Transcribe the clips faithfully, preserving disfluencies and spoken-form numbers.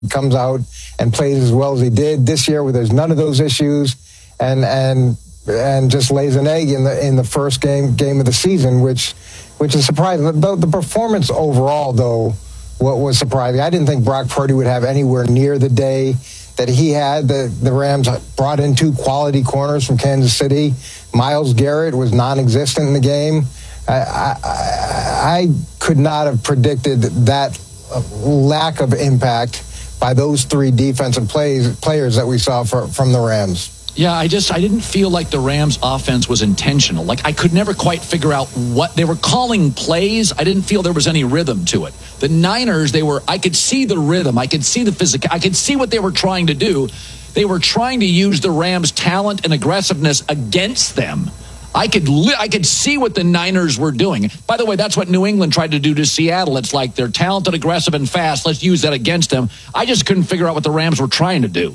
comes out and plays as well as he did this year, where there's none of those issues, and and and just lays an egg in the in the first game game of the season, which which is surprising. The, the performance overall, though, what was surprising. I didn't think Brock Purdy would have anywhere near the day that he had. The the Rams brought in two quality corners from Kansas City. Myles Garrett was non-existent in the game. I, I, I could not have predicted that lack of impact by those three defensive plays, players that we saw for, from the Rams. Yeah, I just, I didn't feel like the Rams offense was intentional. Like, I could never quite figure out what they were calling plays. I didn't feel there was any rhythm to it. The Niners, they were, I could see the rhythm. I could see the physical. I could see what they were trying to do. They were trying to use the Rams' talent and aggressiveness against them. I could li- I could see what the Niners were doing. By the way, that's what New England tried to do to Seattle. It's like they're talented, aggressive, and fast. Let's use that against them. I just couldn't figure out what the Rams were trying to do.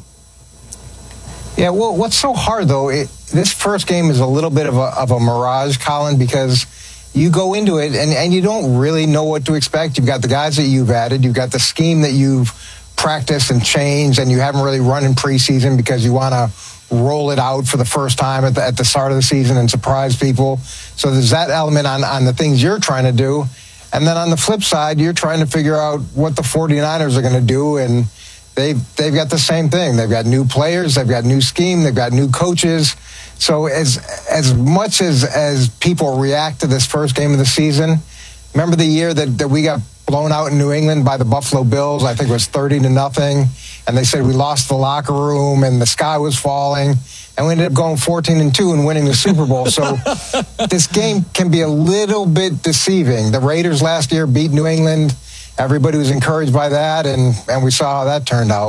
Yeah, well, what's so hard, though, it, this first game is a little bit of a, of a mirage, Colin, because you go into it and, and you don't really know what to expect. You've got the guys that you've added. You've got the scheme that you've practiced and changed, and you haven't really run in preseason because you want to roll it out for the first time at the, at the start of the season and surprise people. So there's that element on, on the things you're trying to do. And then on the flip side, you're trying to figure out what the 49ers are going to do, and they've, they've got the same thing. They've got new players, they've got new scheme, they've got new coaches. So as as much as, as people react to this first game of the season, remember the year that, that we got blown out in New England by the Buffalo Bills? I think it was thirty to nothing. And they said we lost the locker room and the sky was falling. And we ended up going fourteen and two and winning the Super Bowl. So this game can be a little bit deceiving. The Raiders last year beat New England. Everybody was encouraged by that, and, and we saw how that turned out.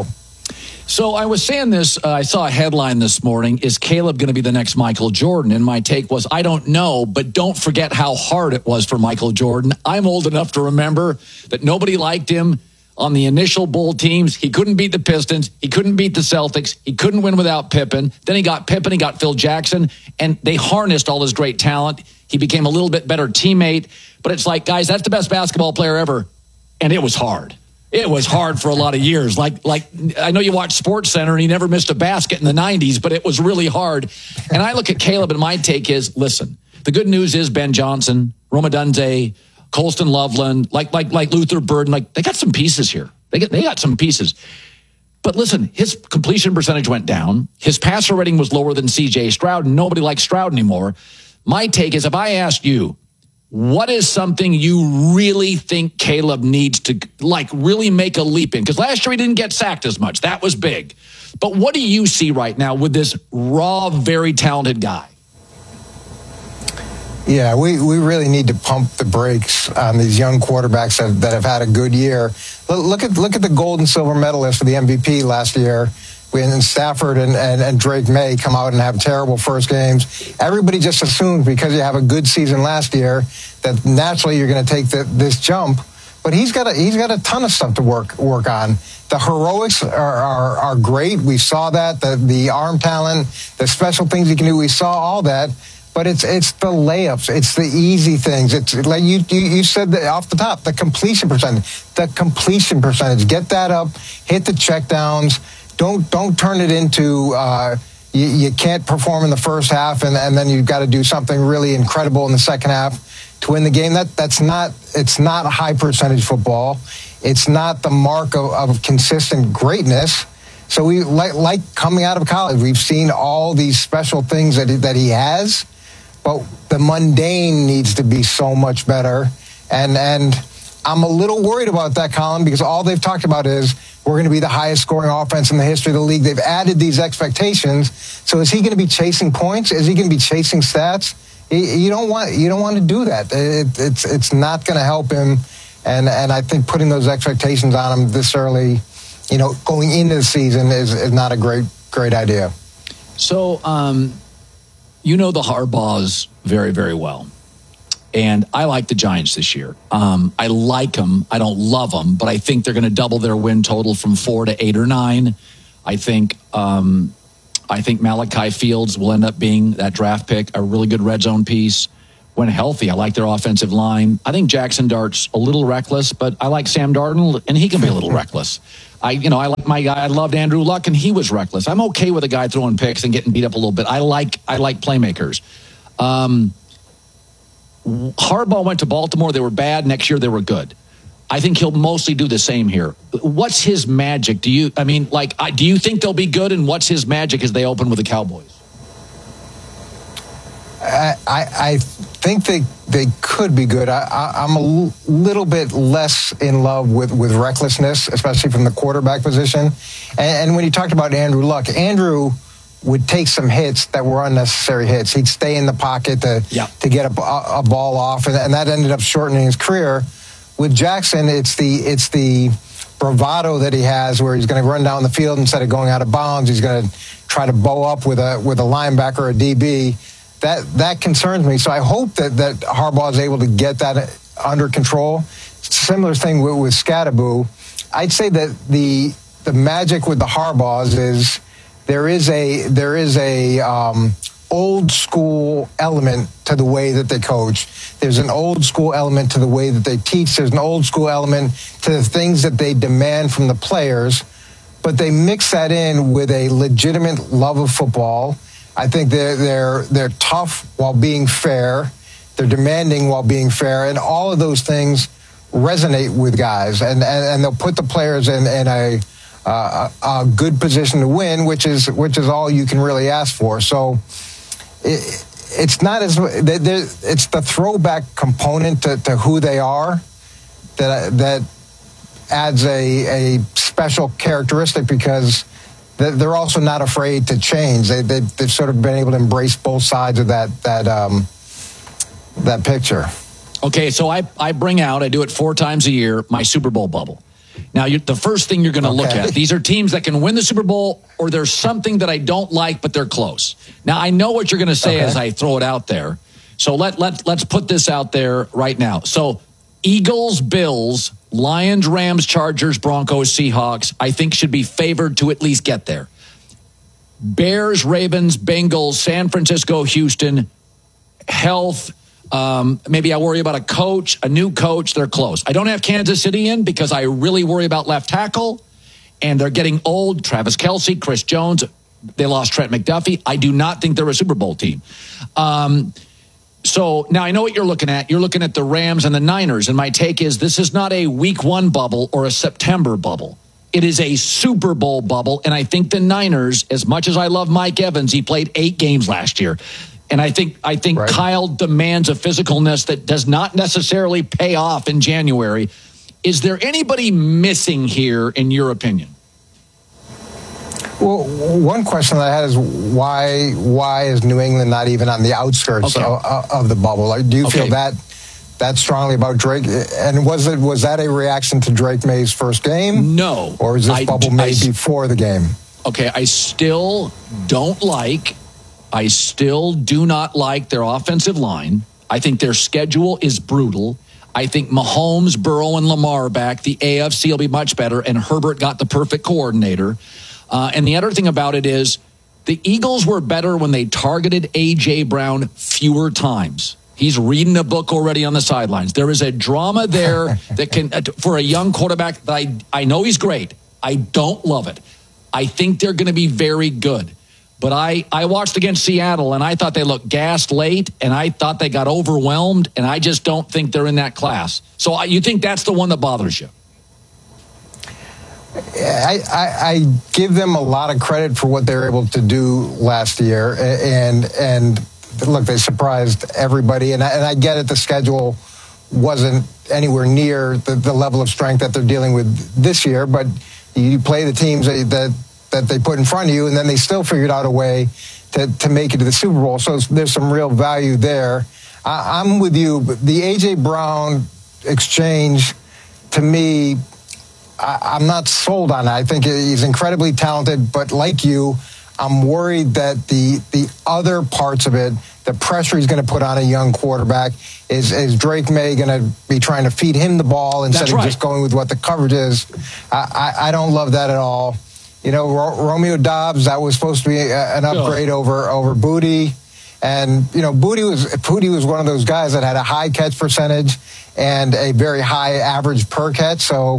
So I was saying this, uh, I saw a headline this morning, is Caleb going to be the next Michael Jordan? And my take was, I don't know, but don't forget how hard it was for Michael Jordan. I'm old enough to remember that nobody liked him on the initial Bull teams. He couldn't beat the Pistons. He couldn't beat the Celtics. He couldn't win without Pippen. Then he got Pippen. He got Phil Jackson. And they harnessed all his great talent. He became a little bit better teammate. But it's like, guys, that's the best basketball player ever. And it was hard. It was hard for a lot of years. Like, like I know you watch Sports Center and he never missed a basket in the nineties, but it was really hard. And I look at Caleb and my take is, listen, the good news is Ben Johnson, Rome Odunze, Colston Loveland, like like like Luther Burden, like they got some pieces here. They get they got some pieces. But listen, his completion percentage went down. His passer rating was lower than C J Stroud, and nobody likes Stroud anymore. My take is, if I asked you, what is something you really think Caleb needs to, like, really make a leap in? Because last year he didn't get sacked as much. That was big. But what do you see right now with this raw, very talented guy? Yeah, we, we really need to pump the brakes on these young quarterbacks that, that have had a good year. Look at look at the gold and silver medalists for the M V P last year. When Stafford and, and, and Drake May come out and have terrible first games, everybody just assumes because you have a good season last year that naturally you're going to take the, this jump. But he's got a, he's got a ton of stuff to work work on. The heroics are, are, are great. We saw that. The, the arm talent, the special things he can do, we saw all that. But it's it's the layups. It's the easy things. It's like you you, you said that off the top, the completion percentage. The completion percentage. Get that up. Hit the checkdowns. Don't don't turn it into uh, you, you can't perform in the first half and, and then you've got to do something really incredible in the second half to win the game. That that's not it's not high percentage football. It's not the mark of, of consistent greatness. So we like like coming out of college, we've seen all these special things that he, that he has, but the mundane needs to be so much better. And and I'm a little worried about that, Colin, because all they've talked about is we're going to be the highest scoring offense in the history of the league. They've added these expectations. So is he going to be chasing points? Is he going to be chasing stats? You don't want you don't want to do that. It, it's it's not going to help him. And and I think putting those expectations on him this early, you know, going into the season is, is not a great great idea. So um, you know the Harbaughs very, very well. And I like the Giants this year. Um, I like them. I don't love them, but I think they're going to double their win total from four to eight or nine. I think um, I think Malachi Fields will end up being that draft pick, a really good red zone piece. When healthy, I like their offensive line. I think Jackson Dart's a little reckless, but I like Sam Darnold, and he can be a little reckless. I, you know, I like my guy. I loved Andrew Luck, and he was reckless. I'm okay with a guy throwing picks and getting beat up a little bit. I like, I like playmakers. Um, Harbaugh went to Baltimore. They were bad. Next year, they were good. I think he'll mostly do the same here. What's his magic? Do you, I mean, like, I, do you think they'll be good? And what's his magic as they open with the Cowboys? I, I think they they could be good. I, I, I'm a l- little bit less in love with, with recklessness, especially from the quarterback position. And, and when you talked about Andrew Luck, Andrew would take some hits that were unnecessary hits. He'd stay in the pocket to yeah. to get a, a ball off, and, and that ended up shortening his career. With Jackson, it's the it's the bravado that he has, where he's going to run down the field instead of going out of bounds. He's going to try to bow up with a with a linebacker or a D B. That that concerns me. So I hope that, that Harbaugh is able to get that under control. Similar thing with, with Scadaboo. I'd say that the the magic with the Harbaughs is there is a there is a um, old school element to the way that they coach. There's an old school element to the way that they teach. There's an old school element to the things that they demand from the players. But they mix that in with a legitimate love of football. I think they're they're they're tough while being fair. They're demanding while being fair, and all of those things resonate with guys, and and, and they'll put the players in, in a, uh, a good position to win, which is which is all you can really ask for. So it, it's not as it's the throwback component to, to who they are that that adds a a special characteristic, because they're also not afraid to change. They, they, they've sort of been able to embrace both sides of that that um, that picture. Okay, so I, I bring out, I do it four times a year, my Super Bowl bubble. Now, you, the first thing you're going to okay. look at, these are teams that can win the Super Bowl, or there's something that I don't like, but they're close. Now, I know what you're going to say okay. as I throw it out there. So let, let, let's put this out there right now. So Eagles, Bills, Lions, Rams, Chargers, Broncos, Seahawks, I think should be favored to at least get there. Bears, Ravens, Bengals, San Francisco, Houston, health. Um, maybe I worry about a coach, a new coach. They're close. I don't have Kansas City in because I really worry about left tackle, and they're getting old. Travis Kelce, Chris Jones. They lost Trent McDuffie. I do not think they're a Super Bowl team. Um, So now I know what you're looking at. You're looking at the Rams and the Niners. And my take is this is not a week one bubble or a September bubble. It is a Super Bowl bubble. And I think the Niners, as much as I love Mike Evans, he played eight games last year. And I think I think right. Kyle demands a physicalness that does not necessarily pay off in January. Is there anybody missing here, in your opinion? Well, one question that I had is why why is New England not even on the outskirts okay. of, of the bubble? Like, do you okay. feel that that strongly about Drake? And was it was that a reaction to Drake May's first game? No. Or is this I, bubble made I, before the game? Okay, I still don't like, I still do not like their offensive line. I think their schedule is brutal. I think Mahomes, Burrow, and Lamar back. The A F C will be much better, and Herbert got the perfect coordinator. Uh, and the other thing about it is the Eagles were better when they targeted A J. Brown fewer times. He's reading a book already on the sidelines. There is a drama there that can, for a young quarterback, that I, I know he's great. I don't love it. I think they're going to be very good. But I, I watched against Seattle, and I thought they looked gassed late, and I thought they got overwhelmed, and I just don't think they're in that class. So I, you think that's the one that bothers you? I, I, I give them a lot of credit for what they were able to do last year, and and look, they surprised everybody, and I, and I get it. The schedule wasn't anywhere near the, the level of strength that they're dealing with this year, but you play the teams that, that that they put in front of you, and then they still figured out a way to to make it to the Super Bowl. So there's some real value there. I, I'm with you. The A J. Brown exchange, to me, I'm not sold on it. I think he's incredibly talented, but like you, I'm worried that the the other parts of it, the pressure he's going to put on a young quarterback, is is Drake May going to be trying to feed him the ball instead That's of right. just going with what the coverage is? I, I, I don't love that at all. You know, Ro- Romeo Doubs, that was supposed to be a, an upgrade oh. over over Booty. And, you know, Booty was Booty was one of those guys that had a high catch percentage and a very high average per catch. So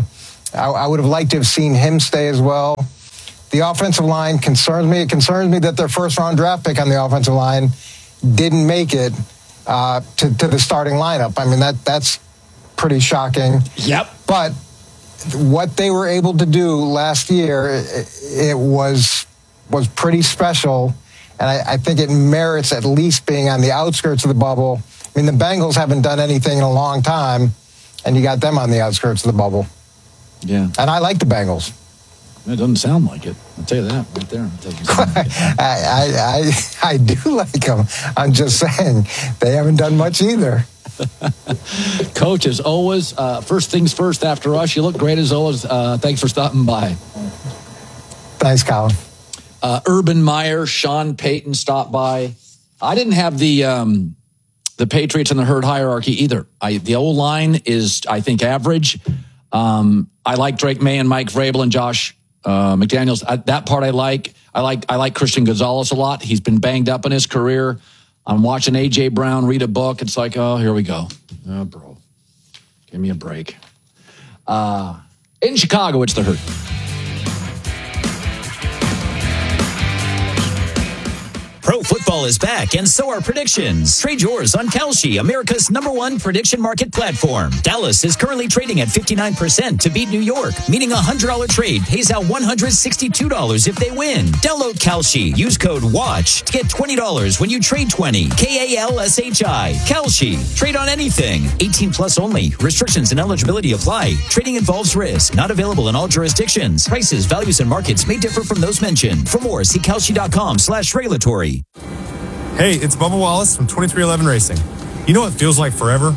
I, I would have liked to have seen him stay as well. The offensive line concerns me. It concerns me that their first-round draft pick on the offensive line didn't make it uh, to, to the starting lineup. I mean, that that's pretty shocking. Yep. But what they were able to do last year, it, it was was pretty special, and I, I think it merits at least being on the outskirts of the bubble. I mean, the Bengals haven't done anything in a long time, and you got them on the outskirts of the bubble. Yeah. And I like the Bengals. It doesn't sound like it. I'll tell you that right there. It doesn't sound like it. I, I, I, I do like them. I'm just saying they haven't done much either. Coach, as always, uh, first things first after us. You look great as always. Uh, thanks for stopping by. Thanks, Colin. Uh, Urban Meyer, Sean Payton stopped by. I didn't have the um, the Patriots in the herd hierarchy either. I, the O-line is, I think, average. Um, I like Drake May and Mike Vrabel and Josh uh, McDaniels. I, that part I like. I like I like Christian Gonzalez a lot. He's been banged up in his career. I'm watching A J Brown read a book. It's like, oh, here we go. Oh, bro. Give me a break. Uh, in Chicago, it's the herd. Pro football is back, and so are predictions. Trade yours on Kalshi, America's number one prediction market platform. Dallas is currently trading at fifty-nine percent to beat New York, meaning a one hundred dollars trade pays out one hundred sixty-two dollars if they win. Download Kalshi. Use code WATCH to get twenty dollars when you trade twenty. K A L S H I. Kalshi. Trade on anything. eighteen plus only. Restrictions and eligibility apply. Trading involves risk. Not available in all jurisdictions. Prices, values, and markets may differ from those mentioned. For more, see Kalshi.com slash regulatory. Hey, it's Bubba Wallace from twenty-three eleven Racing. You know what it feels like forever?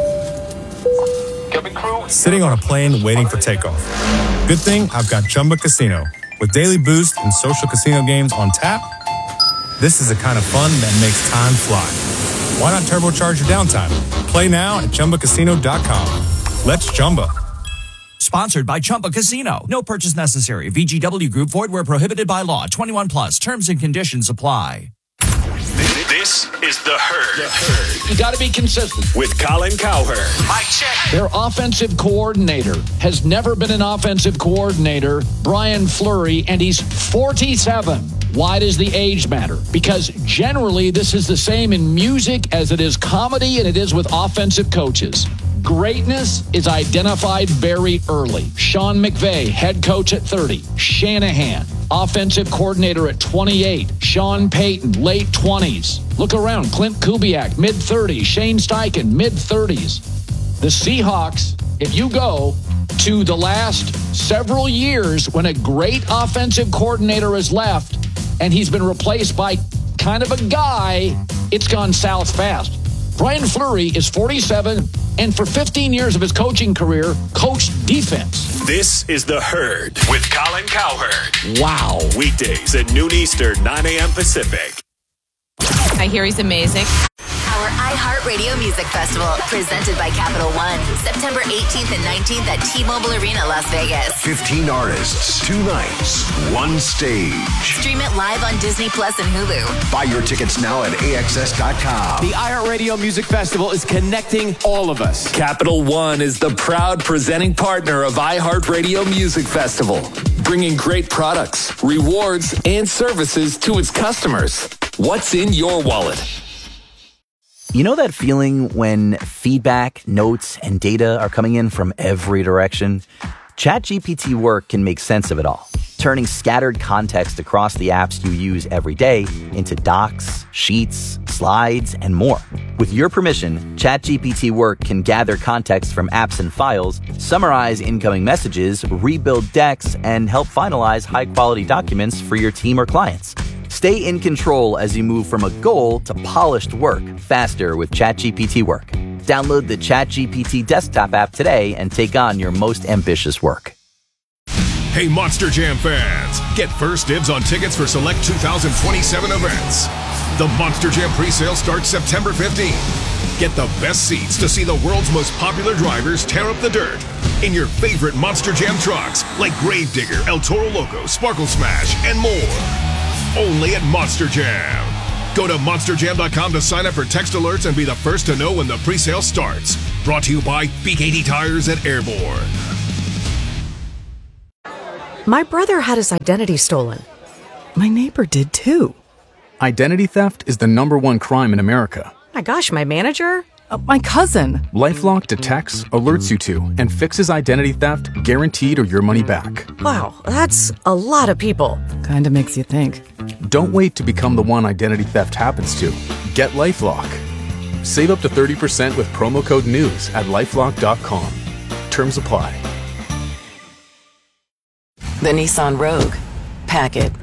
Sitting on a plane waiting for takeoff. Good thing I've got Chumba Casino. With daily boost and social casino games on tap, this is the kind of fun that makes time fly. Why not turbocharge your downtime? Play now at Chumba Casino dot com. Let's Chumba. Sponsored by Chumba Casino. No purchase necessary. V G W Group. Void where prohibited by law. twenty-one plus. Terms and conditions apply. This is The Herd. The Herd. You got to be consistent. With Colin Cowherd. Mike check. Their offensive coordinator has never been an offensive coordinator, Brian Fleury, and he's forty-seven. Why does the age matter? Because generally this is the same in music as it is comedy and it is with offensive coaches. Greatness is identified very early. Sean McVay, head coach at thirty. Shanahan, offensive coordinator at twenty-eight. Sean Payton, late twenties. Look around. Clint Kubiak, mid-thirties. Shane Steichen, mid-thirties. The Seahawks, if you go to the last several years when a great offensive coordinator has left and he's been replaced by kind of a guy, it's gone south fast. Brian Fleury is forty-seven, and for fifteen years of his coaching career, coached defense. This is The Herd with Colin Cowherd. Wow. Weekdays at noon Eastern, nine a.m. Pacific. I hear he's amazing. Our iHeartRadio Music Festival, presented by Capital One, September eighteenth and nineteenth at T-Mobile Arena, Las Vegas. fifteen artists, two nights, one stage. Stream it live on Disney Plus and Hulu. Buy your tickets now at A X S dot com. The iHeartRadio Music Festival is connecting all of us. Capital One is the proud presenting partner of iHeartRadio Music Festival, bringing great products, rewards, and services to its customers. What's in your wallet? You know that feeling when feedback, notes, and data are coming in from every direction? ChatGPT Work can make sense of it all, turning scattered context across the apps you use every day into docs, sheets, slides, and more. With your permission, ChatGPT Work can gather context from apps and files, summarize incoming messages, rebuild decks, and help finalize high-quality documents for your team or clients. Stay in control as you move from a goal to polished work faster with ChatGPT Work. Download the ChatGPT desktop app today and take on your most ambitious work. Hey, Monster Jam fans, get first dibs on tickets for select two thousand twenty-seven events. The Monster Jam presale starts September fifteenth. Get the best seats to see the world's most popular drivers tear up the dirt in your favorite Monster Jam trucks like Gravedigger, El Toro Loco, Sparkle Smash, and more. Only at Monster Jam. Go to monster jam dot com to sign up for text alerts and be the first to know when the presale starts. Brought to you by B K D Tires at Airborne. My brother had his identity stolen. My neighbor did too. Identity theft is the number one crime in America. My gosh, my manager? Uh, my cousin. LifeLock detects, alerts you to, and fixes identity theft guaranteed or your money back. Wow, that's a lot of people. Kinda makes you think. Don't wait to become the one identity theft happens to. Get LifeLock. Save up to thirty percent with promo code NEWS at lifelock dot com. Terms apply. The Nissan Rogue. Pack it.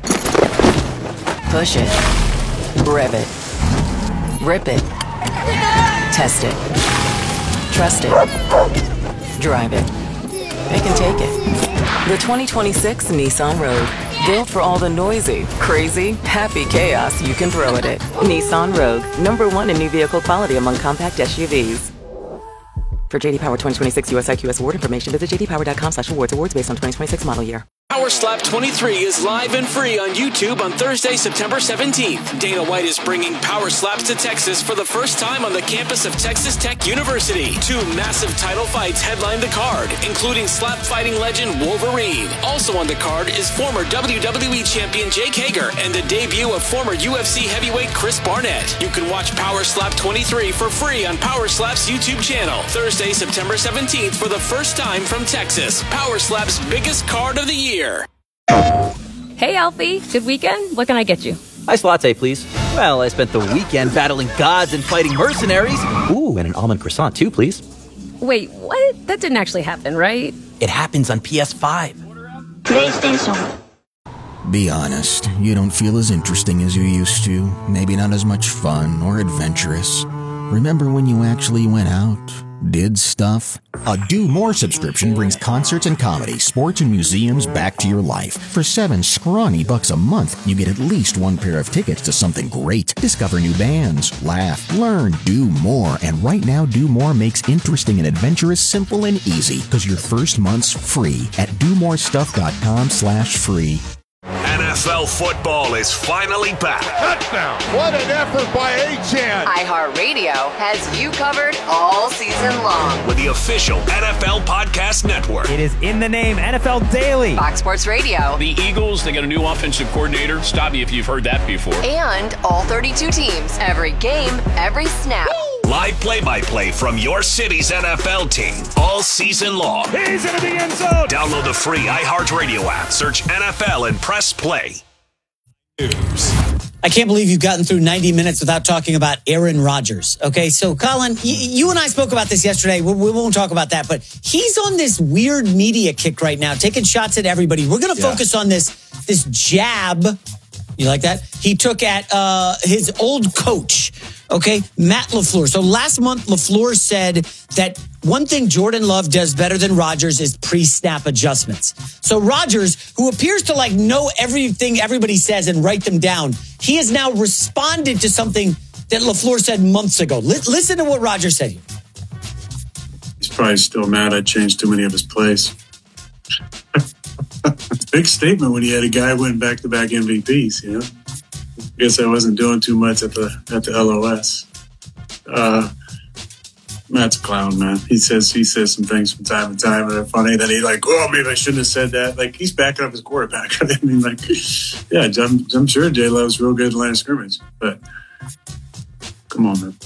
Push it. Rev it. Rip it. Test it. Trust it. Drive it. They can take it. The twenty twenty-six Nissan Rogue. Built for all the noisy, crazy, happy chaos you can throw at it. Nissan Rogue. Number one in new vehicle quality among compact S U Vs. For J D Power twenty twenty-six U S I Q S award information, visit j d power dot com slash awards. Awards based on twenty twenty-six model year. Power Slap twenty-three is live and free on YouTube on Thursday, September seventeenth. Dana White is bringing Power Slaps to Texas for the first time on the campus of Texas Tech University. Two massive title fights headline the card, including slap fighting legend Wolverine. Also on the card is former W W E champion Jake Hager and the debut of former U F C heavyweight Chris Barnett. You can watch Power Slap twenty-three for free on Power Slap's YouTube channel. Thursday, September seventeenth for the first time from Texas. Power Slap's biggest card of the year. Hey, Alfie. Good weekend? What can I get you? Iced latte, please. Well, I spent the weekend battling gods and fighting mercenaries. Ooh, and an almond croissant, too, please. Wait, what? That didn't actually happen, right? It happens on P S five. PlayStation. Be honest, you don't feel as interesting as you used to. Maybe not as much fun or adventurous. Remember when you actually went out? Did stuff? A Do More subscription brings concerts and comedy, sports and museums back to your life. For seven scrawny bucks a month, you get at least one pair of tickets to something great. Discover new bands, laugh, learn, do more. And right now, Do More makes interesting and adventurous simple and easy, because your first month's free at do more stuff dot com slash free. N F L football is finally back. Touchdown! What an effort by Achane! iHeartRadio has you covered all season long with the official N F L Podcast Network. It is in the name N F L Daily. Fox Sports Radio. The Eagles, they got a new offensive coordinator. Stop me if you've heard that before. And all thirty-two teams. Every game, every snap. Woo! Live play-by-play from your city's N F L team all season long. He's into the end zone. Download the free iHeartRadio app. Search N F L and press play. I can't believe you've gotten through ninety minutes without talking about Aaron Rodgers. Okay, so Colin, y- you and I spoke about this yesterday. We, we won't talk about that, but he's on this weird media kick right now, taking shots at everybody. We're going to yeah. focus on this this jab. You like that? He took at uh, his old coach. Okay, Matt LaFleur. So last month, LaFleur said that one thing Jordan Love does better than Rodgers is pre-snap adjustments. So Rodgers, who appears to like know everything everybody says and write them down, he has now responded to something that LaFleur said months ago. L- listen to what Rodgers said here. He's probably still mad I changed too many of his plays. Big statement when he had a guy win back-to-back M V Ps, you know? I guess I wasn't doing too much at the at the L O S. Uh, Matt's a clown, man. He says he says some things from time to time that are funny. That he like, oh, maybe I shouldn't have said that. Like he's backing up his quarterback. I mean, like, yeah, I'm, I'm sure J Love's real good in line of scrimmage, but come on, man.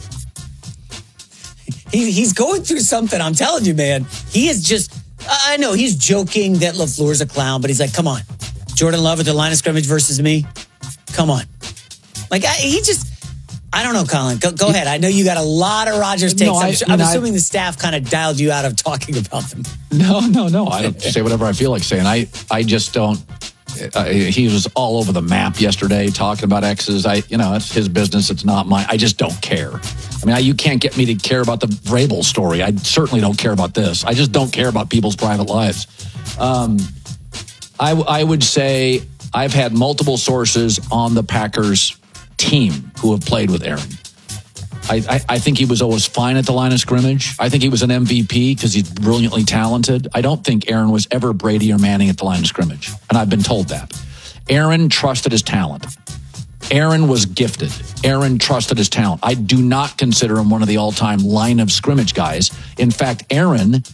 He, he's going through something. I'm telling you, man. He is just. I know he's joking that LaFleur's a clown, but he's like, come on, Jordan Love at the line of scrimmage versus me. Come on. Like, I, he just, I don't know, Colin. Go, go ahead. I know you got a lot of Rodgers takes. No, I, I'm, I'm assuming I, the staff kind of dialed you out of talking about them. No, no, no. I don't say whatever I feel like saying. I, I just don't. Uh, he was all over the map yesterday talking about X's. I, you know, it's his business. It's not mine. I just don't care. I mean, I, you can't get me to care about the Vrabel story. I certainly don't care about this. I just don't care about people's private lives. Um, I, I would say I've had multiple sources on the Packers team who have played with Aaron. I, I, I think he was always fine at the line of scrimmage. I think he was an M V P because he's brilliantly talented. I don't think Aaron was ever Brady or Manning at the line of scrimmage. And I've been told that. Aaron trusted his talent. Aaron was gifted. Aaron trusted his talent. I do not consider him one of the all-time line of scrimmage guys. In fact, Aaron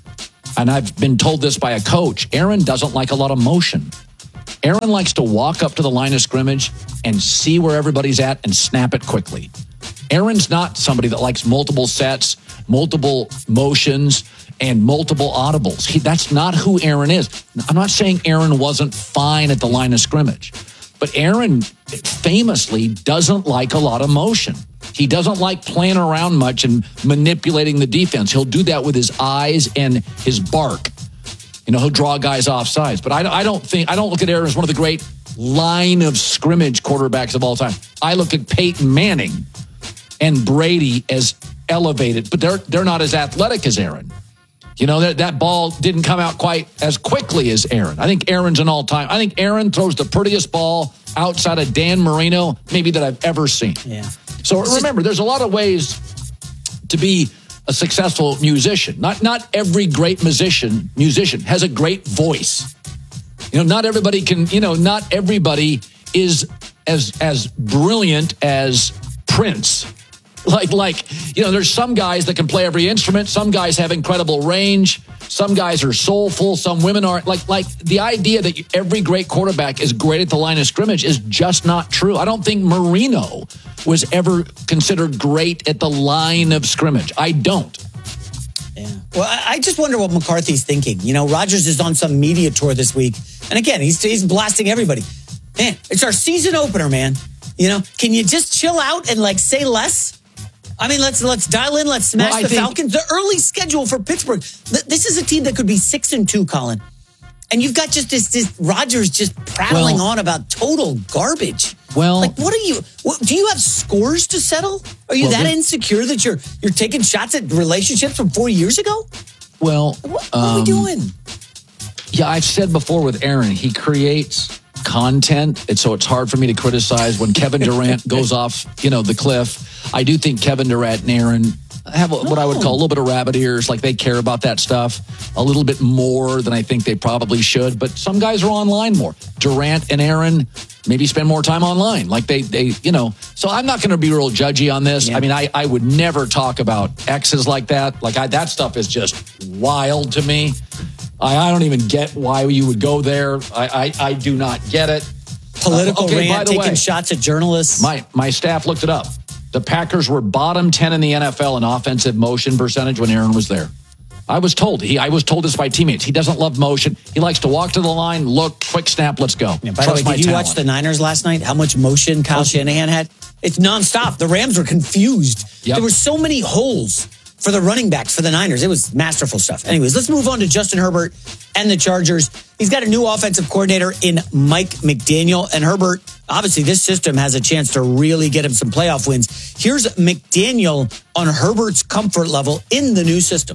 and I've been told this by a coach, Aaron doesn't like a lot of motion. Aaron likes to walk up to the line of scrimmage and see where everybody's at and snap it quickly. Aaron's not somebody that likes multiple sets, multiple motions, and multiple audibles. He, that's not who Aaron is. I'm not saying Aaron wasn't fine at the line of scrimmage, but Aaron famously doesn't like a lot of motion. He doesn't like playing around much and manipulating the defense. He'll do that with his eyes and his bark. You know, he'll draw guys off sides. But I, I don't think, I don't look at Aaron as one of the great line of scrimmage quarterbacks of all time. I look at Peyton Manning and Brady as elevated, but they're they're not as athletic as Aaron. You know, that, that ball didn't come out quite as quickly as Aaron. I think Aaron's an all-time. I think Aaron throws the prettiest ball outside of Dan Marino, maybe that I've ever seen. Yeah. So remember, there's a lot of ways to be a successful musician. Not not every great musician musician has a great voice. You know, not everybody can, you know, not everybody is as as brilliant as Prince. Like, like, you know, there's some guys that can play every instrument. Some guys have incredible range. Some guys are soulful. Some women aren't. Like, like the idea that every great quarterback is great at the line of scrimmage is just not true. I don't think Marino was ever considered great at the line of scrimmage. I don't. Yeah. Well, I just wonder what McCarthy's thinking. You know, Rodgers is on some media tour this week. And again, he's, he's blasting everybody. Man, it's our season opener, man. You know, can you just chill out and, like, say less? I mean, let's let's dial in. Let's smash well, the think, Falcons. The early schedule for Pittsburgh. This is a team that could be six and two, Colin. And you've got just this, this Rodgers just prattling well, on about total garbage. Well, like, what are you? What, do you have scores to settle? Are you well, that insecure that you're you're taking shots at relationships from four years ago? Well, what, what um, are we doing? Yeah, I've said before with Aaron, he creates content, and so it's hard for me to criticize when Kevin Durant goes off, you know, the cliff. I do think Kevin Durant and Aaron have a, no. what I would call a little bit of rabbit ears. Like, they care about that stuff a little bit more than I think they probably should. But some guys are online more. Durant and Aaron maybe spend more time online. Like they, they you know. So I'm not going to be real judgy on this. Yeah. I mean, I, I would never talk about exes like that. Like I, that stuff is just wild to me. I, I don't even get why you would go there. I, I, I do not get it. Political uh, okay, rant, taking way, shots at journalists. My my staff looked it up. The Packers were bottom ten in the N F L in offensive motion percentage when Aaron was there. I was told. He I was told this by teammates. He doesn't love motion. He likes to walk to the line, look, quick snap, let's go. Yeah, by Trust the way, did you talent. watch the Niners last night? How much motion Kyle Shanahan had? It's nonstop. The Rams were confused. Yep. There were so many holes for the running backs for the Niners. It was masterful stuff. Anyways, let's move on to Justin Herbert and the Chargers. He's got a new offensive coordinator in Mike McDaniel. And Herbert, obviously, this system has a chance to really get him some playoff wins. Here's McDaniel on Herbert's comfort level in the new system.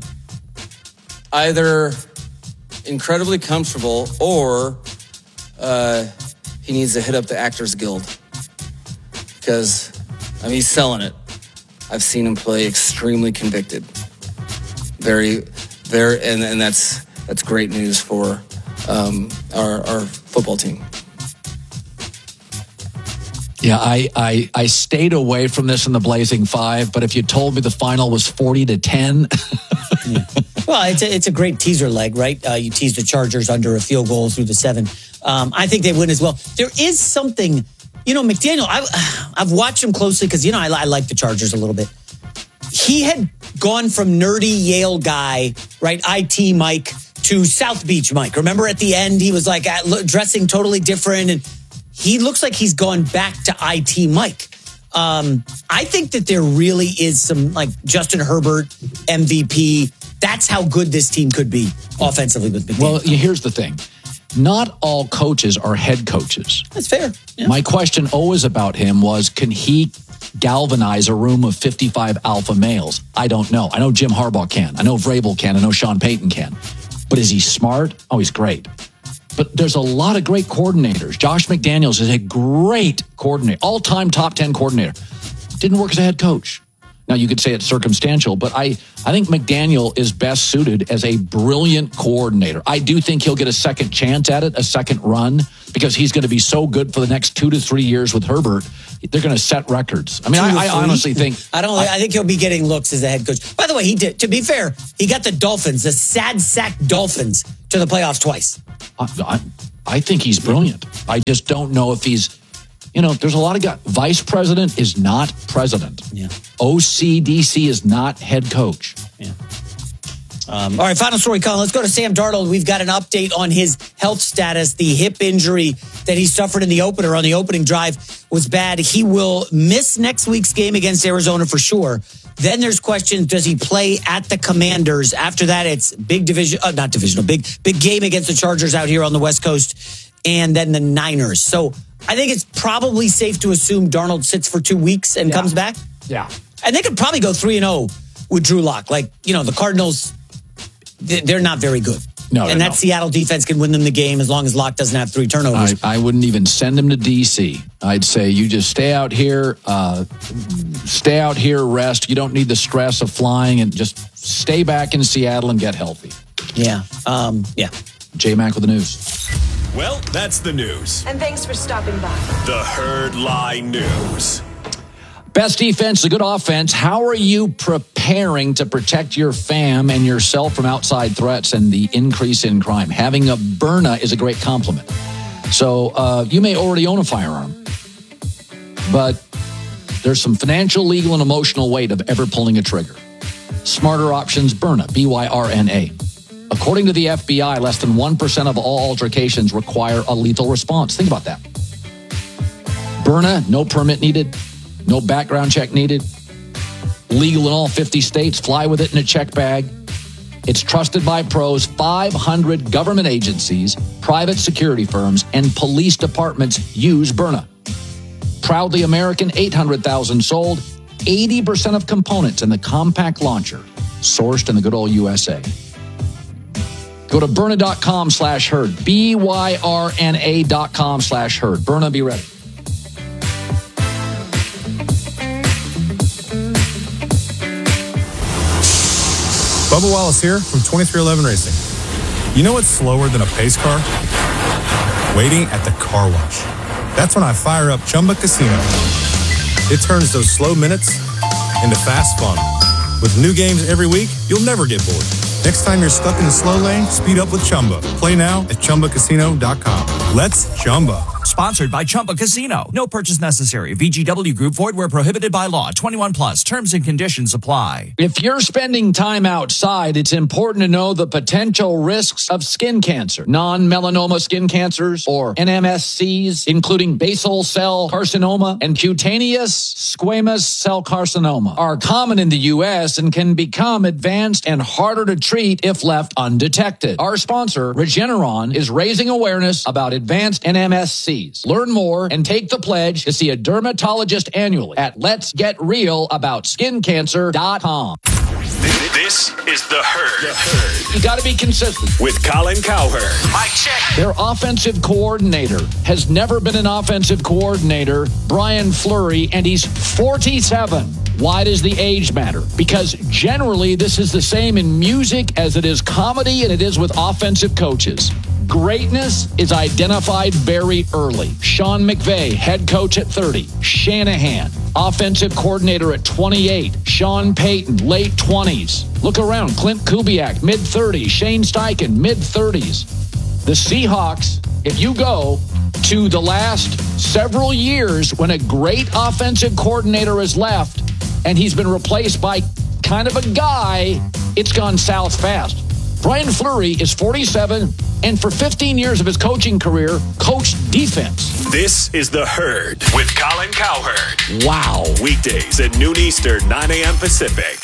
Either incredibly comfortable or uh, he needs to hit up the Actors Guild. Because, I mean, he's selling it. I've seen him play extremely convicted. Very, very, and, and that's that's great news for um, our, our football team. Yeah, I, I I stayed away from this in the Blazing Five, but if you told me the final was forty to ten. Yeah. Well, it's a, it's a great teaser leg, right? Uh, you tease the Chargers under a field goal through the seven. Um, I think they win as well. There is something, you know, McDaniel, I, I've watched him closely because, you know, I, I like the Chargers a little bit. He had gone from nerdy Yale guy, right, I T Mike, to South Beach Mike. Remember at the end, he was like dressing totally different, and he looks like he's gone back to I T Mike. Um, I think that there really is some, like, Justin Herbert, M V P. That's how good this team could be offensively with McDaniel. Well, here's the thing. Not all coaches are head coaches. That's fair. Yeah. My question always about him was, can he galvanize a room of fifty-five alpha males? I don't know. I know Jim Harbaugh can. I know Vrabel can. I know Sean Payton can. But is he smart? Oh, he's great. But there's a lot of great coordinators. Josh McDaniels is a great coordinator, all-time top ten coordinator. Didn't work as a head coach. Now, you could say it's circumstantial, but I, I think McDaniel is best suited as a brilliant coordinator. I do think he'll get a second chance at it, a second run, because he's going to be so good for the next two to three years with Herbert. They're going to set records. I mean, I, I honestly think... I don't. I, I think he'll be getting looks as a head coach. By the way, he did. To be fair, he got the Dolphins, the sad sack Dolphins, to the playoffs twice. I, I, I think he's brilliant. I just don't know if he's... You know, there's a lot of guys. Vice president is not president. Yeah. O C D C is not head coach. Yeah. Um, all right, final story, Colin. Let's go to Sam Darnold. We've got an update on his health status. The hip injury that he suffered in the opener on the opening drive was bad. He will miss next week's game against Arizona for sure. Then there's questions, does he play at the Commanders? After that, it's big division, uh, not divisional, big, big game against the Chargers out here on the West Coast, and then the Niners. So I think it's probably safe to assume Darnold sits for two weeks and yeah. comes back. Yeah. And they could probably go three and oh with Drew Lock. Like, you know, the Cardinals, they're not very good. No, and that no. Seattle defense can win them the game as long as Lock doesn't have three turnovers. I, I wouldn't even send him to D C. I'd say you just stay out here, uh, stay out here, rest. You don't need the stress of flying, and just stay back in Seattle and get healthy. Yeah. Um, yeah. J-Mac with the news. Well, that's the news. And thanks for stopping by. The Herd Lie News. Best defense, a good offense. How are you preparing to protect your fam and yourself from outside threats and the increase in crime? Having a Byrna is a great compliment. So uh, you may already own a firearm, but there's some financial, legal, and emotional weight of ever pulling a trigger. Smarter options, Byrna, B Y R N A. According to the F B I, less than one percent of all altercations require a lethal response. Think about that. Byrna, no permit needed. No background check needed. Legal in all fifty states. Fly with it in a check bag. It's trusted by pros. five hundred government agencies, private security firms, and police departments use Byrna. Proudly American, eight hundred thousand sold. eighty percent of components in the compact launcher sourced in the good old U S A. Go to Byrna.com slash herd. B Y R N A dot com slash herd. Byrna, be ready. Bubba Wallace here from twenty-three eleven Racing. You know what's slower than a pace car? Waiting at the car wash. That's when I fire up Chumba Casino. It turns those slow minutes into fast fun. With new games every week, you'll never get bored. Next time you're stuck in the slow lane, speed up with Chumba. Play now at Chumba Casino dot com. Let's Chumba. Sponsored by Chumba Casino. No purchase necessary. V G W Group. Void where prohibited by law. twenty-one plus. Terms and conditions apply. If you're spending time outside, it's important to know the potential risks of skin cancer. Non-melanoma skin cancers, or N M S Cs, including basal cell carcinoma and cutaneous squamous cell carcinoma, are common in the U S and can become advanced and harder to treat if left undetected. Our sponsor, Regeneron, is raising awareness about advanced N M S Cs. Learn more and take the pledge to see a dermatologist annually at lets get real about skin cancer dot com. This is The Herd. The Herd. You got to be consistent. With Colin Cowherd. Mike check. Their offensive coordinator has never been an offensive coordinator, Brian Fleury, and he's forty-seven. Why does the age matter? Because generally this is the same in music as it is comedy and it is with offensive coaches. Greatness is identified very early. Sean McVay, head coach at thirty. Shanahan, offensive coordinator at twenty-eight. Sean Payton, late twenties. Look around. Clint Kubiak, mid-thirties. Shane Steichen, mid-thirties. The Seahawks, if you go to the last several years when a great offensive coordinator has left and he's been replaced by kind of a guy, it's gone south fast. Brian Fleury is forty-seven, and for fifteen years of his coaching career, coached defense. This is The Herd with Colin Cowherd. Wow. Weekdays at noon Eastern, nine a.m. Pacific.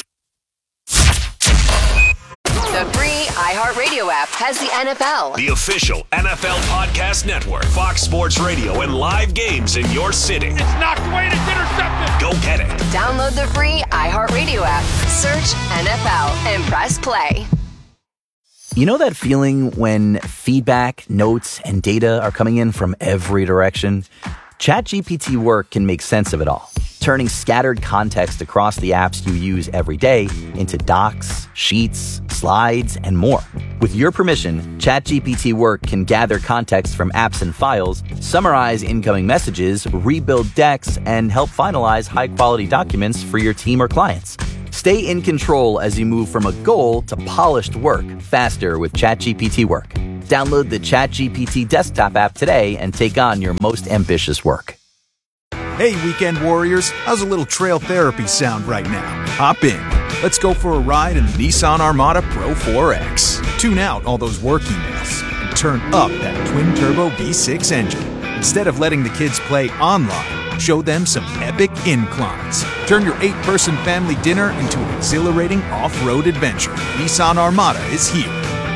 The free iHeartRadio app has the N F L. The official N F L podcast network, Fox Sports Radio, and live games in your city. It's knocked away and it's intercepted. Go get it. Download the free iHeartRadio app. Search N F L and press play. You know that feeling when feedback, notes, and data are coming in from every direction? ChatGPT Work can make sense of it all. turning scattered context across the apps you use every day into docs, sheets, slides, and more. With your permission, ChatGPT Work can gather context from apps and files, summarize incoming messages, rebuild decks, and help finalize high-quality documents for your team or clients. Stay in control as you move from a goal to polished work faster with ChatGPT Work. Download the ChatGPT desktop app today and take on your most ambitious work. Hey, weekend warriors, how's a little trail therapy sound right now? Hop in. Let's go for a ride in the Nissan Armada Pro four X. Tune out all those work emails and turn up that twin-turbo V six engine. Instead of letting the kids play online, show them some epic inclines. Turn your eight-person family dinner into an exhilarating off-road adventure. Nissan Armada is here.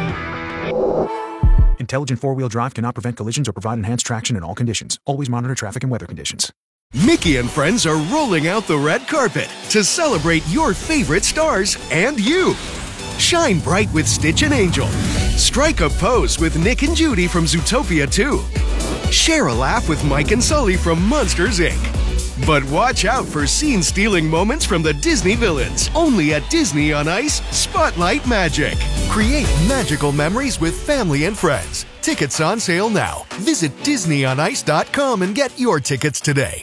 Intelligent four-wheel drive cannot prevent collisions or provide enhanced traction in all conditions. Always monitor traffic and weather conditions. Mickey and friends are rolling out the red carpet to celebrate your favorite stars and you. Shine bright with Stitch and Angel. Strike a pose with Nick and Judy from Zootopia two. Share a laugh with Mike and Sully from Monsters, Incorporated. But watch out for scene-stealing moments from the Disney villains. Only at Disney on Ice, Spotlight Magic. Create magical memories with family and friends. Tickets on sale now. Visit Disney on Ice dot com and get your tickets today.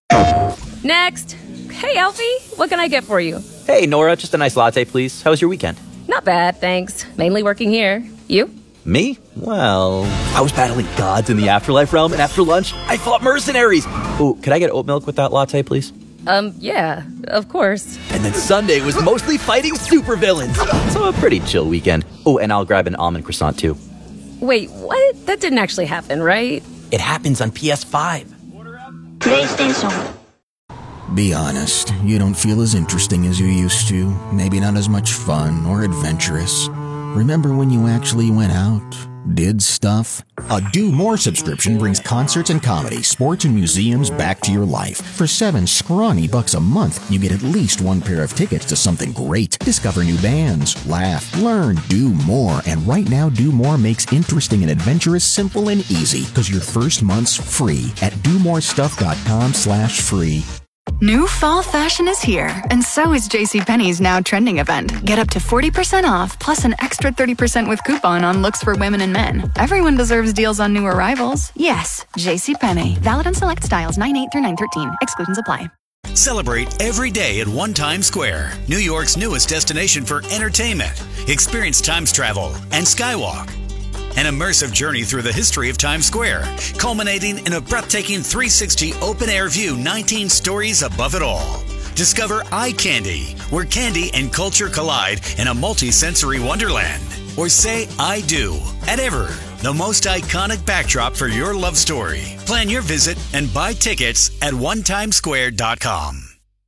Next. Hey, Alfie, what can I get for you? Hey, Nora, just a nice latte, please. How was your weekend? Not bad, thanks. Mainly working here. You? Me? Well, I was battling gods in the afterlife realm, and after lunch, I fought mercenaries. Ooh, could I get oat milk with that latte, please? Um, yeah, of course. And then Sunday was mostly fighting supervillains. So a pretty chill weekend. Oh, and I'll grab an almond croissant, too. Wait, what? That didn't actually happen, right? It happens on P S five. PlayStation. Be honest, you don't feel as interesting as you used to. Maybe not as much fun or adventurous. Remember when you actually went out, did stuff? A Do More subscription brings concerts and comedy, sports and museums back to your life. For seven scrawny bucks a month, you get at least one pair of tickets to something great. Discover new bands, laugh, learn, do more. And right now, Do More makes interesting and adventurous simple and easy, because your first month's free at do more stuff dot com slash free. New fall fashion is here, and so is JCPenney's Now Trending event. Get up to forty percent off, plus an extra thirty percent with coupon on looks for women and men. Everyone deserves deals on new arrivals. Yes, JCPenney. Valid on select styles nine eight through nine thirteen. Exclusions apply. Celebrate every day at One Times Square, New York's newest destination for entertainment. Experience Times Travel and Skywalk. An immersive journey through the history of Times Square, culminating in a breathtaking three sixty open-air view, nineteen stories above it all. Discover Eye Candy, where candy and culture collide in a multi-sensory wonderland. Or say I do at Ever, the most iconic backdrop for your love story. Plan your visit and buy tickets at one times square dot com.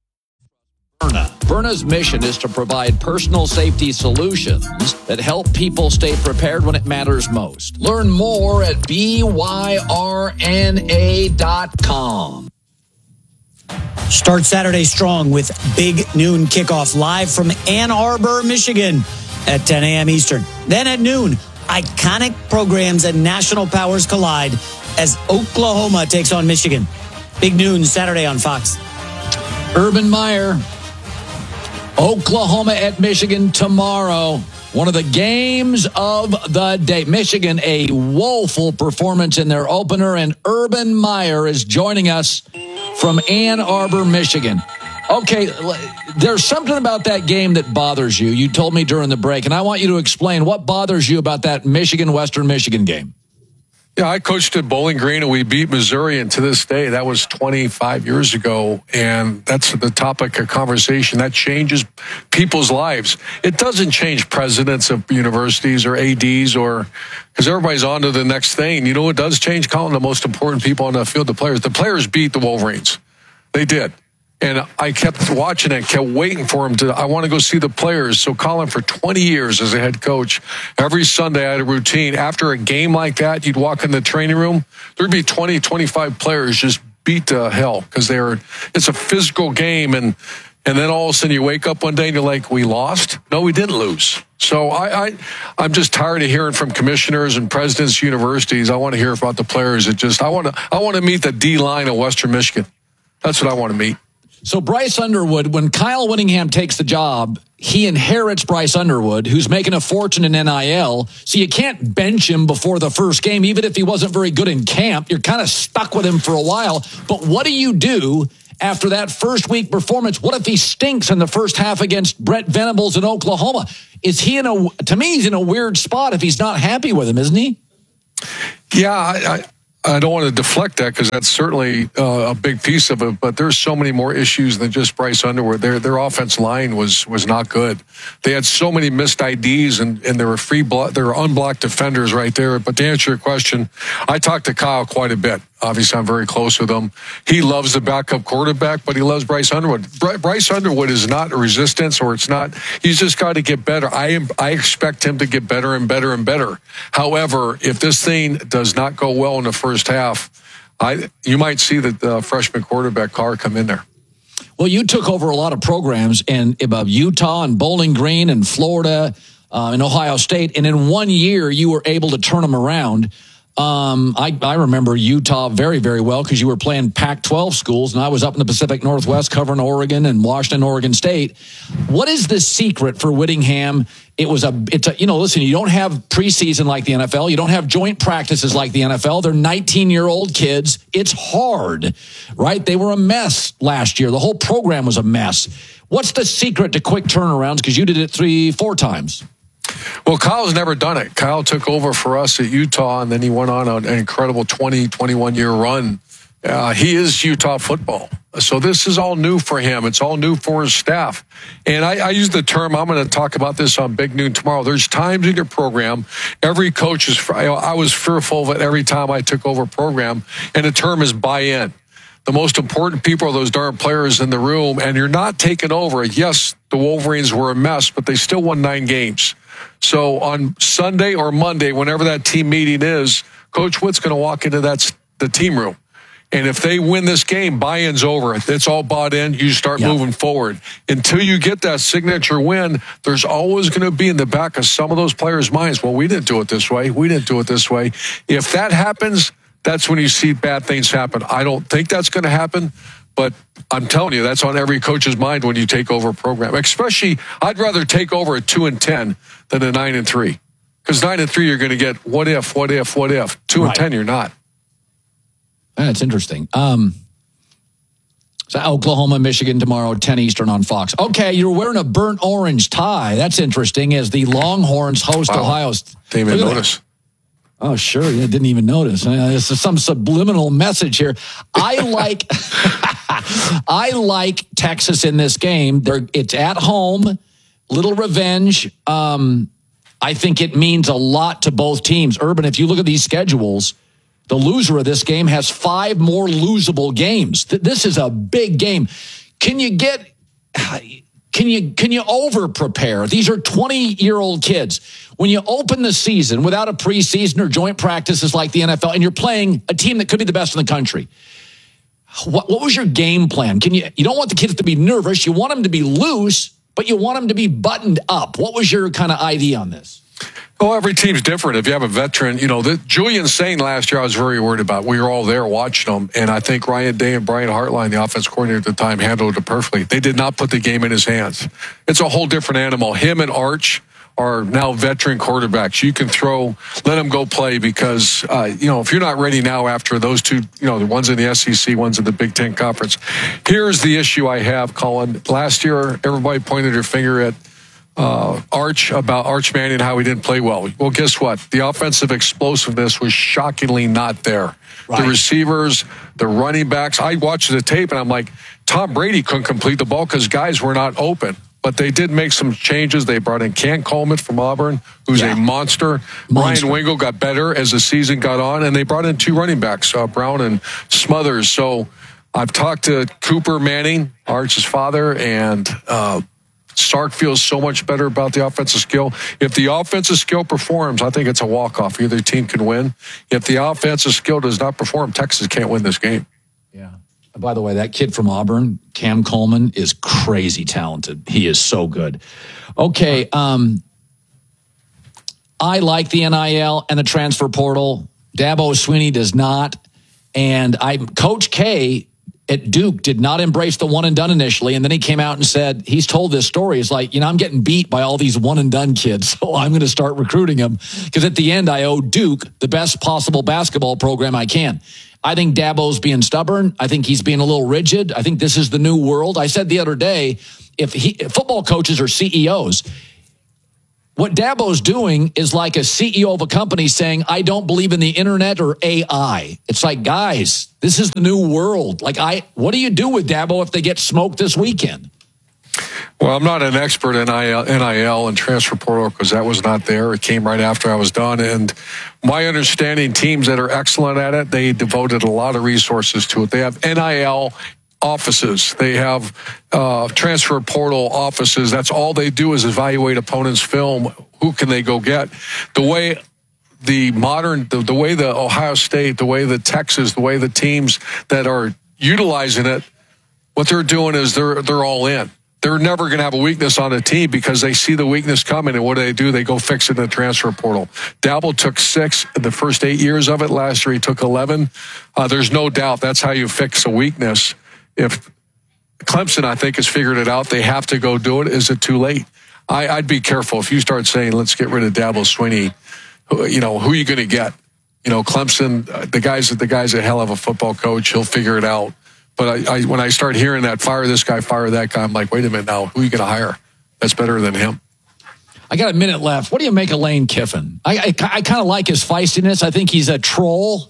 Byrna's mission is to provide personal safety solutions that help people stay prepared when it matters most. Learn more at B Y R N A dot com. Start Saturday strong with Big Noon Kickoff live from Ann Arbor, Michigan at ten a.m. Eastern. Then at noon, iconic programs and national powers collide as Oklahoma takes on Michigan. Big Noon Saturday on Fox. Urban Meyer. Oklahoma at Michigan tomorrow. One of the games of the day. Michigan, a woeful performance in their opener, and Urban Meyer is joining us from Ann Arbor, Michigan. Okay, there's something about that game that bothers you. You told me during the break, and I want you to explain what bothers you about that Michigan-Western Michigan game. Yeah, I coached at Bowling Green, and we beat Missouri, and to this day, that was twenty-five years ago, and that's the topic of conversation. That changes people's lives. It doesn't change presidents of universities or A Ds, or because everybody's on to the next thing. You know what does change, Colin? The most important people on the field, the players. The players beat the Wolverines. They did. And I kept watching it, kept waiting for him to, I want to go see the players. So Colin, for twenty years as a head coach, every Sunday I had a routine. After a game like that, you'd walk in the training room, there'd be twenty, twenty-five players just beat to hell because they're, it's a physical game. And, and then all of a sudden you wake up one day and you're like, we lost? No, we didn't lose. So I, I, I'm just tired of hearing from commissioners and presidents of universities. I want to hear about the players. It just, I want to, I want to meet the D line of Western Michigan. That's what I want to meet. So Bryce Underwood, when Kyle Whittingham takes the job, he inherits Bryce Underwood, who's making a fortune in N I L. So you can't bench him before the first game, even if he wasn't very good in camp. You're kind of stuck with him for a while. But what do you do after that first week performance? What if he stinks in the first half against Brett Venables in Oklahoma? Is he in a, to me, he's in a weird spot if he's not happy with him, isn't he? Yeah, I, I I don't want to deflect that because that's certainly uh, a big piece of it. But there's so many more issues than just Bryce Underwood. Their their offense line was was not good. They had so many missed I Ds and and there were free blo- there were unblocked defenders right there. But to answer your question, I talked to Kyle quite a bit. Obviously, I'm very close with him. He loves the backup quarterback, but he loves Bryce Underwood. Bry- Bryce Underwood is not a resistance, or it's not. He's just got to get better. I am. I expect him to get better and better and better. However, if this thing does not go well in the first half, I you might see the uh, freshman quarterback Carr come in there. Well, you took over a lot of programs in about Utah and Bowling Green and Florida uh, and Ohio State, and in one year you were able to turn them around. Um, I, I remember Utah very, very well because you were playing Pac twelve schools, and I was up in the Pacific Northwest covering Oregon and Washington, Oregon State. What is the secret for Whittingham? It was a, it's a, you know, listen, you don't have preseason like the N F L. You don't have joint practices like the N F L. They're nineteen-year-old kids. It's hard, right? They were a mess last year. The whole program was a mess. What's the secret to quick turnarounds? Because you did it three, four times. Well, Kyle's never done it. Kyle took over for us at Utah, and then he went on an incredible twenty, twenty-one-year run. Uh, he is Utah football. So this is all new for him. It's all new for his staff. And I, I use the term, I'm going to talk about this on Big Noon tomorrow. There's times in your program, every coach is, I was fearful of it every time I took over a program, and the term is buy-in. The most important people are those darn players in the room, and you're not taking over. Yes, the Wolverines were a mess, but they still won nine games. So on Sunday or Monday, whenever that team meeting is, Coach Witt's going to walk into that the team room. And if they win this game, buy-in's over. It's all bought in. You start yep. moving forward. Until you get that signature win, there's always going to be in the back of some of those players' minds, well, we didn't do it this way. We didn't do it this way. If that happens, that's when you see bad things happen. I don't think that's going to happen, but I'm telling you, that's on every coach's mind when you take over a program. Especially, I'd rather take over at two and ten than a nine and three, because nine and three you're going to get what if, what if, what if. Two right. and ten, you're not. That's interesting. Um, so Oklahoma, Michigan tomorrow, ten Eastern on Fox. Okay, you're wearing a burnt orange tie. That's interesting. As the Longhorns host wow. Ohio State. Didn't even notice. That. Oh, sure. Yeah, didn't even notice. Uh, this is some subliminal message here. I like, I like Texas in this game. They're, it's at home, little revenge. Um, I think it means a lot to both teams. Urban, if you look at these schedules, the loser of this game has five more losable games. This is a big game. Can you get? Can you can you over prepare? These are twenty-year-old kids. When you open the season without a preseason or joint practices like the N F L, and you're playing a team that could be the best in the country, what, what was your game plan? Can you? You don't want the kids to be nervous. You want them to be loose, but you want them to be buttoned up. What was your kind of idea on this? Well, every team's different. If you have a veteran, you know, the, Julian Sain last year I was very worried about. We were all there watching them, and I think Ryan Day and Brian Hartline, the offense coordinator at the time, handled it perfectly. They did not put the game in his hands. It's a whole different animal. Him and Arch are now veteran quarterbacks. You can throw, let them go play because, uh, you know, if you're not ready now after those two, you know, the ones in the S E C, ones in the Big Ten Conference. Here's the issue I have, Colin. Last year, everybody pointed their finger at Uh, Arch about Arch Manning and how he didn't play well. Well, guess what? The offensive explosiveness was shockingly not there. Right. The receivers, the running backs. I watched the tape and I'm like, Tom Brady couldn't complete the ball because guys were not open. But they did make some changes. They brought in Cam Coleman from Auburn, who's yeah. a monster. monster. Ryan Wingo got better as the season got on, and they brought in two running backs, uh, Brown and Smothers. So I've talked to Cooper Manning, Arch's father, and uh, Sark feels so much better about the offensive skill. If the offensive skill performs, I think it's a walk-off. Either team can win. If the offensive skill does not perform, Texas can't win this game. Yeah. By the way, that kid from Auburn, Cam Coleman, is crazy talented. He is so good. Okay, um, I like the N I L and the transfer portal. Dabo Swinney does not. And I, Coach K at Duke did not embrace the one and done initially. And then he came out and said, he's told this story. He's like, you know, I'm getting beat by all these one and done kids. So I'm going to start recruiting them because at the end I owe Duke the best possible basketball program I can. I think Dabo's being stubborn. I think he's being a little rigid. I think this is the new world. I said the other day, if, he, if football coaches are C E Os, what Dabo's doing is like a C E O of a company saying, I don't believe in the internet or A I. It's like, guys, this is the new world. Like, I, what do you do with Dabo if they get smoked this weekend? Well, I'm not an expert in N I L and transfer portal because that was not there. It came right after I was done. And my understanding, teams that are excellent at it, they devoted a lot of resources to it. They have N I L offices. They have uh, transfer portal offices. That's all they do is evaluate opponents' film. Who can they go get? The way the modern, the, the way the Ohio State, the way the Texas, the way the teams that are utilizing it, what they're doing is they're they're all in. They're never going to have a weakness on a team because they see the weakness coming, and what do they do? They go fix it in the transfer portal. Dabo took six in the first eight years of it. Last year he took eleven. Uh, there's no doubt that's how you fix a weakness. If Clemson, I think, has figured it out, they have to go do it. Is it too late? I, I'd be careful. If you start saying, let's get rid of Dabo Swinney, who, you know, who are you going to get? You know, Clemson, the guy's, the guy's a hell of a football coach. He'll figure it out. But I, I, when I start hearing that, fire this guy, fire that guy, I'm like, wait a minute now, who are you going to hire? That's better than him. I got a minute left. What do you make of Lane Kiffin? I, I, I kind of like his feistiness. I think he's a troll.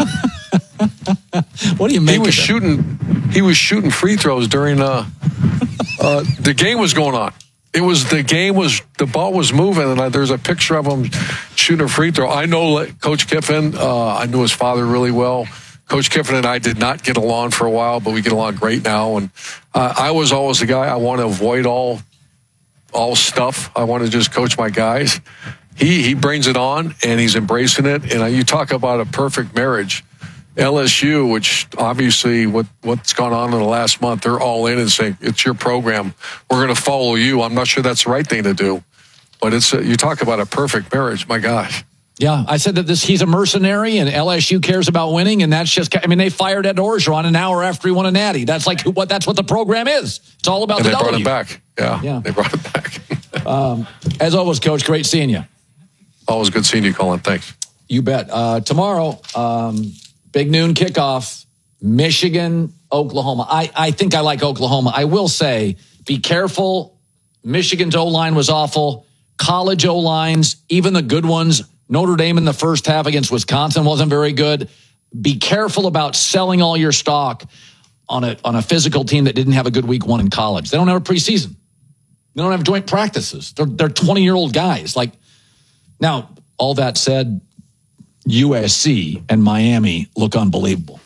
What do you make he was of shooting he was shooting free throws during uh, uh the game was going on. It was the game was the ball was moving, and I, there's a picture of him shooting a free throw. I know Coach Kiffin. Uh, I knew his father really well. Coach Kiffin and I did not get along for a while, but we get along great now. And uh, I was always the guy I want to avoid all all stuff. I want to just coach my guys. He he brings it on, and he's embracing it. And uh, you talk about a perfect marriage. L S U, which obviously what, what's gone on in the last month, they're all in and saying, it's your program. We're going to follow you. I'm not sure that's the right thing to do. But it's a, you talk about a perfect marriage. My gosh. Yeah, I said that this he's a mercenary and L S U cares about winning, and that's just, I mean, they fired Ed Orgeron an hour after he won a natty. That's like what that's what the program is. It's all about and the they W. brought him back. Yeah, yeah, they brought him back. um, as always, Coach, great seeing you. Always good seeing you, Colin. Thanks. You bet. Uh, tomorrow, um, big noon kickoff, Michigan, Oklahoma. I, I think I like Oklahoma. I will say, be careful. Michigan's O-line was awful. College O-lines, even the good ones, Notre Dame in the first half against Wisconsin wasn't very good. Be careful about selling all your stock on a on a physical team that didn't have a good week one in college. They don't have a preseason. They don't have joint practices. They're they're twenty-year-old guys. Like, now, all that said, U S C and Miami look unbelievable.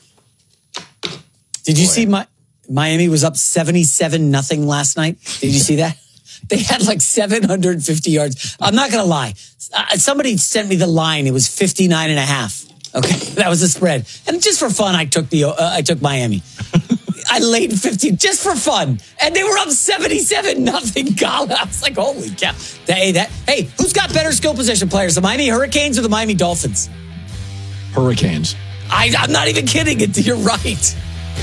Did you Boy. see my Miami was up seventy-seven nothing last night? Did you see that? They had like seven hundred fifty yards. I'm not going to lie. Uh, somebody sent me the line. It was fifty-nine and a half. Okay, that was the spread. And just for fun, I took the uh, I took Miami. I laid fifteen just for fun. And they were up seventy-seven nothing. God, I was like, holy cow. Hey, that, hey, who's got better skill position players, the Miami Hurricanes or the Miami Dolphins? Hurricanes. I, I'm not even kidding. You're right.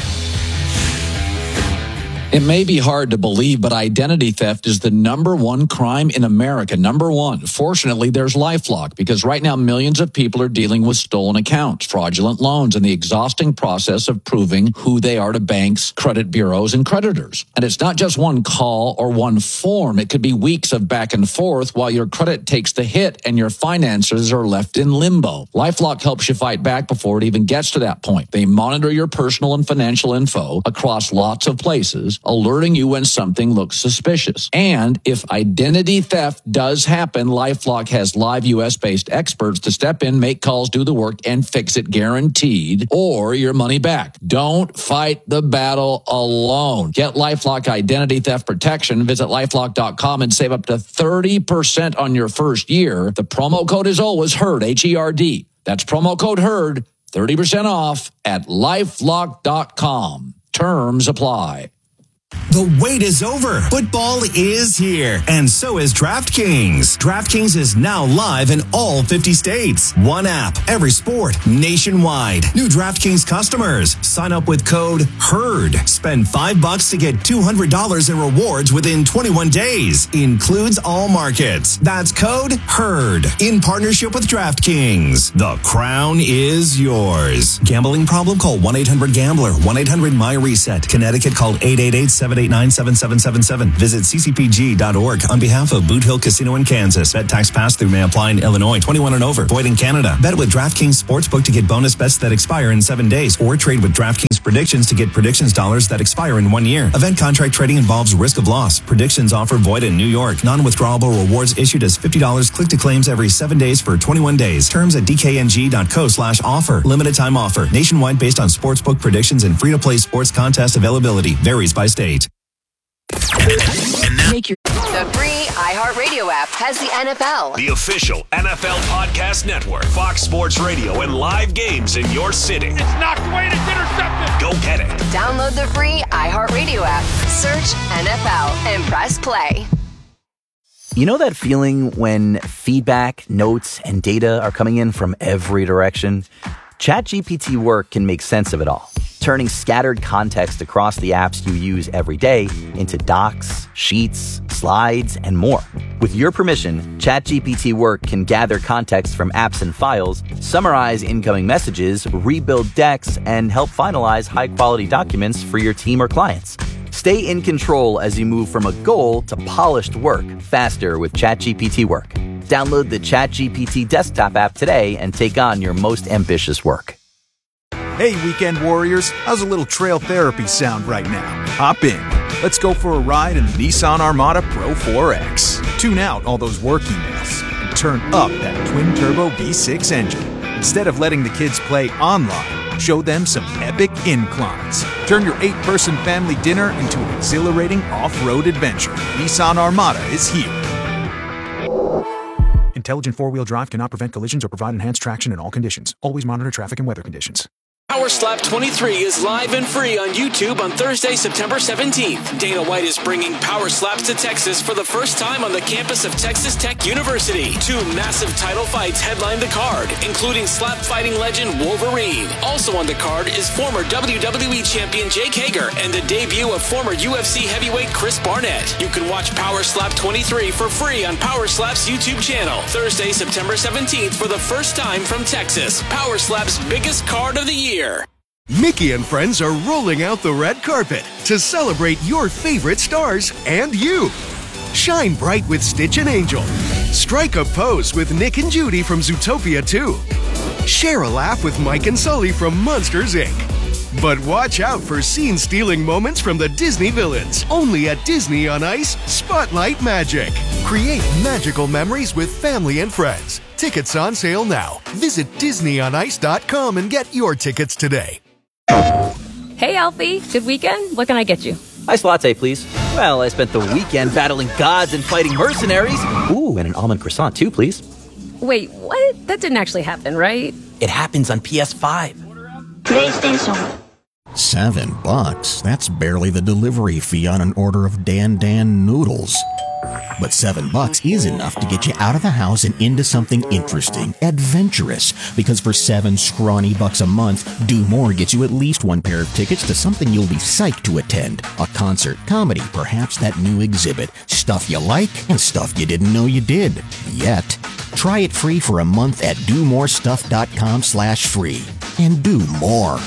It may be hard to believe, but identity theft is the number one crime in America. Number one. Fortunately, there's LifeLock, because right now millions of people are dealing with stolen accounts, fraudulent loans, and the exhausting process of proving who they are to banks, credit bureaus, and creditors. And it's not just one call or one form. It could be weeks of back and forth while your credit takes the hit and your finances are left in limbo. LifeLock helps you fight back before it even gets to that point. They monitor your personal and financial info across lots of places, alerting you when something looks suspicious. And if identity theft does happen, LifeLock has live U S-based experts to step in, make calls, do the work, and fix it guaranteed, or your money back. Don't fight the battle alone. Get LifeLock identity theft protection. Visit LifeLock dot com and save up to thirty percent on your first year. The promo code is always HERD, H E R D. That's promo code HERD, thirty percent off at LifeLock dot com. Terms apply. The wait is over. Football is here, and so is DraftKings. DraftKings is now live in all fifty states. One app, every sport, nationwide. New DraftKings customers, sign up with code HERD. Spend five bucks to get two hundred dollars in rewards within twenty-one days. Includes all markets. That's code HERD. In partnership with DraftKings. The crown is yours. Gambling problem? Call one eight hundred gambler. one eight hundred my reset. Connecticut, call eight eight eight, seven eight nine, seven seven seven seven. Visit c c p g dot org on behalf of Boot Hill Casino in Kansas. Bet tax pass-through may apply in Illinois. twenty-one and over. Void in Canada. Bet with DraftKings Sportsbook to get bonus bets that expire in seven days. Or trade with DraftKings Predictions to get predictions dollars that expire in one year. Event contract trading involves risk of loss. Predictions offer void in New York. Non-withdrawable rewards issued as fifty dollars click to claims every seven days for twenty-one days. Terms at d k n g dot co slash offer. Limited time offer. Nationwide based on sportsbook predictions and free-to-play sports contest availability. Varies by state. And now, Make your- the free iHeartRadio app has the N F L. The official N F L Podcast Network, Fox Sports Radio, and live games in your city. It's knocked away and it's intercepted. Go get it. Download the free iHeartRadio app. Search N F L and press play. You know that feeling when feedback, notes, and data are coming in from every direction? ChatGPT Work can make sense of it all, turning scattered context across the apps you use every day into docs, sheets, slides, and more. With your permission, ChatGPT Work can gather context from apps and files, summarize incoming messages, rebuild decks, and help finalize high-quality documents for your team or clients. Stay in control as you move from a goal to polished work faster with ChatGPT Work. Download the ChatGPT desktop app today and take on your most ambitious work. Hey, weekend warriors, how's a little trail therapy sound right now? Hop in. Let's go for a ride in the Nissan Armada Pro four X. Tune out all those work emails and turn up that twin-turbo V six engine. Instead of letting the kids play online, show them some epic inclines. Turn your eight-person family dinner into an exhilarating off-road adventure. Nissan Armada is here. Intelligent four-wheel drive cannot prevent collisions or provide enhanced traction in all conditions. Always monitor traffic and weather conditions. Power Slap twenty-three is live and free on YouTube on Thursday, September seventeenth. Dana White is bringing Power Slaps to Texas for the first time on the campus of Texas Tech University. Two massive title fights headline the card, including slap fighting legend Wolverine. Also on the card is former W W E champion Jake Hager and the debut of former U F C heavyweight Chris Barnett. You can watch Power Slap twenty-three for free on Power Slap's YouTube channel. Thursday, September seventeenth for the first time from Texas. Power Slap's biggest card of the year. Mickey and friends are rolling out the red carpet to celebrate your favorite stars and you. Shine bright with Stitch and Angel. Strike a pose with Nick and Judy from Zootopia two. Share a laugh with Mike and Sully from Monsters, Incorporated. But watch out for scene-stealing moments from the Disney villains. Only at Disney on Ice, Spotlight Magic. Create magical memories with family and friends. Tickets on sale now. Visit disney on ice dot com and get your tickets today. Hey, Alfie. Good weekend? What can I get you? Iced latte, please. Well, I spent the weekend battling gods and fighting mercenaries. Ooh, and an almond croissant, too, please. Wait, what? That didn't actually happen, right? It happens on P S five. PlayStation. Seven bucks? That's barely the delivery fee on an order of Dan Dan noodles. But seven bucks is enough to get you out of the house and into something interesting, adventurous. Because for seven scrawny bucks a month, Do More gets you at least one pair of tickets to something you'll be psyched to attend. A concert, comedy, perhaps that new exhibit. Stuff you like and stuff you didn't know you did. Yet. Try it free for a month at do more stuff dot com slash free. And do more.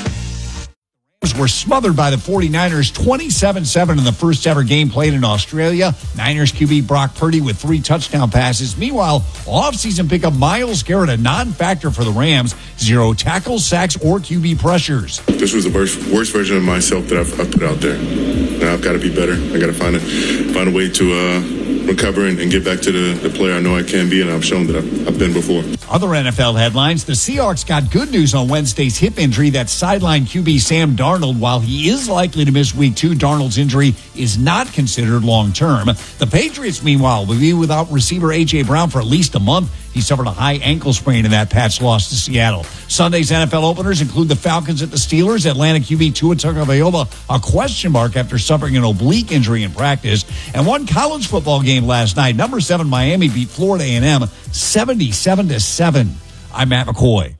Were smothered by the 49ers twenty-seven seven in the first ever game played in Australia. Niners Q B Brock Purdy with three touchdown passes. Meanwhile, offseason pickup Myles Garrett, a non-factor for the Rams. Zero tackles, sacks, or Q B pressures. This was the worst, worst version of myself that I've, I've put out there. Now I've got to be better. I got to find a, find a way to uh, recover and, and get back to the, the player I know I can be, and I've shown that I've, I've been before. Other N F L headlines, the Seahawks got good news on Wednesday's hip injury that sidelined Q B Sam Darnold. While he is likely to miss week two, Darnold's injury is not considered long-term. The Patriots, meanwhile, will be without receiver A J. Brown for at least a month. He suffered a high ankle sprain in that Pats loss to Seattle. Sunday's N F L openers include the Falcons at the Steelers. Atlanta Q B Tua Tagovailoa, a question mark after suffering an oblique injury in practice. And one college football game last night. Number seven Miami beat Florida A and M seventy-seven to seven. I'm Matt McCoy.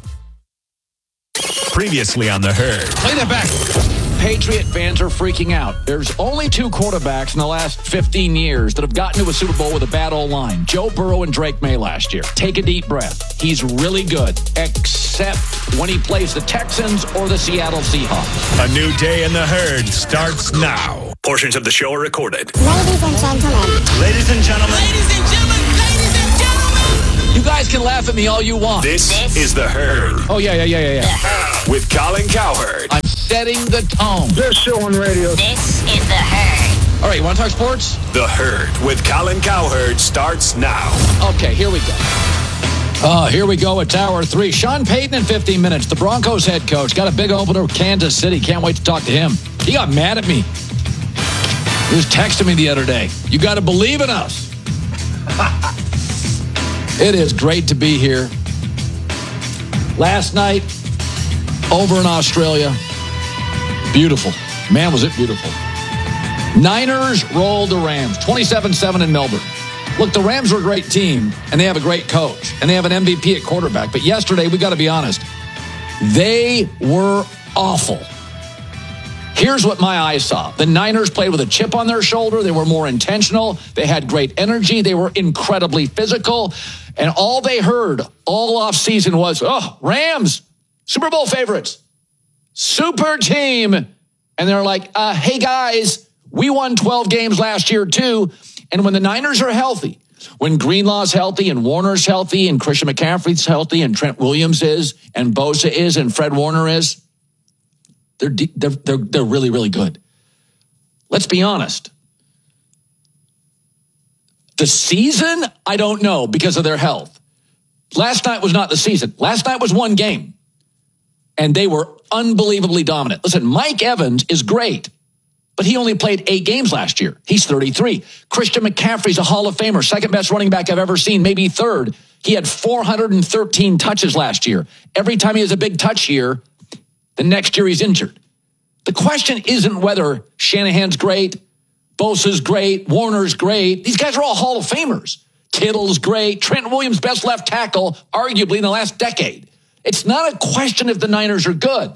Previously on The Herd. Play that back. Patriot fans are freaking out. There's only two quarterbacks in the last fifteen years that have gotten to a Super Bowl with a bad old line. Joe Burrow and Drake May last year. Take a deep breath. He's really good, except when he plays the Texans or the Seattle Seahawks. A new day in The Herd starts now. Portions of the show are recorded. Ladies and gentlemen. Ladies and gentlemen. Ladies and gentlemen. Ladies and gentlemen. You guys can laugh at me all you want. This, this is The Herd. Oh, yeah, yeah, yeah, yeah, yeah. With Colin Cowherd. I'm setting the tone. Best show on radio. This is The Herd. All right, you want to talk sports? The Herd with Colin Cowherd starts now. Okay, here we go. Oh, here we go. It's hour three. Sean Payton in fifteen minutes. The Broncos head coach got a big opener with Kansas City. Can't wait to talk to him. He got mad at me. He was texting me the other day. You got to believe in us. It is great to be here. Last night, over in Australia, beautiful. Man, was it beautiful. Niners rolled the Rams, twenty-seven seven in Melbourne. Look, the Rams are a great team, and they have a great coach, and they have an M V P at quarterback. But yesterday, we got to be honest, they were awful. Here's what my eyes saw. The Niners played with a chip on their shoulder. They were more intentional. They had great energy. They were incredibly physical. And all they heard all offseason was, oh, Rams, Super Bowl favorites, super team. And they're like, uh, hey, guys, we won twelve games last year, too. And when the Niners are healthy, when Greenlaw's healthy and Warner's healthy and Christian McCaffrey's healthy and Trent Williams is and Bosa is and Fred Warner is, they're, they're, they're, they're really, really good. Let's be honest. The season, I don't know because of their health. Last night was not the season. Last night was one game. And they were unbelievably dominant. Listen, Mike Evans is great, but he only played eight games last year. He's thirty-three. Christian McCaffrey's a Hall of Famer, second best running back I've ever seen, maybe third. He had four hundred thirteen touches last year. Every time he has a big touch year, the next year he's injured. The question isn't whether Shanahan's great, Bosa's great, Warner's great. These guys are all Hall of Famers. Kittle's great. Trent Williams, best left tackle, arguably in the last decade. It's not a question if the Niners are good.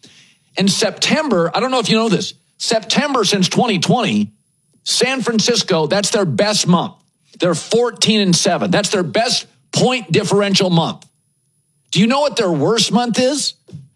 In September, I don't know if you know this, September since twenty twenty, San Francisco, that's their best month. They're fourteen and seven. That's their best point differential month. Do you know what their worst month is?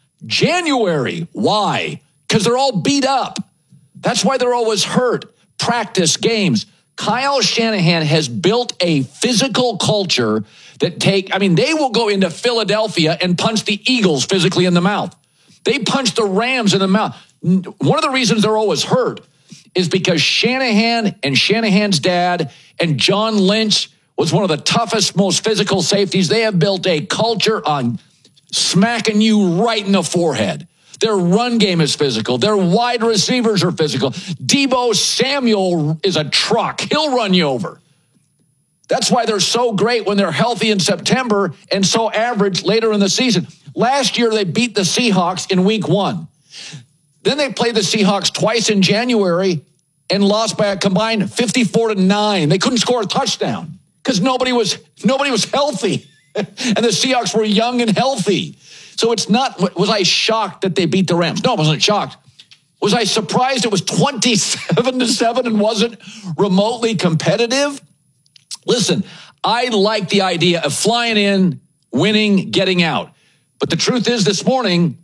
January. Why? Because they're all beat up. That's why they're always hurt. Practice games. Kyle Shanahan has built a physical culture that take, I mean, they will go into Philadelphia and punch the Eagles physically in the mouth. They punch the Rams in the mouth. One of the reasons they're always hurt is because Shanahan and Shanahan's dad and John Lynch was one of the toughest, most physical safeties. They have built a culture on smacking you right in the forehead. Their run game is physical. Their wide receivers are physical. Deebo Samuel is a truck. He'll run you over. That's why they're so great when they're healthy in September and so average later in the season. Last year, they beat the Seahawks in week one. Then they played the Seahawks twice in January and lost by a combined fifty-four to nine. They couldn't score a touchdown because nobody was, nobody was healthy. And the Seahawks were young and healthy. So it's not, was I shocked that they beat the Rams? No, I wasn't shocked. Was I surprised it was twenty-seven to seven and wasn't remotely competitive? Listen, I like the idea of flying in, winning, getting out. But the truth is this morning,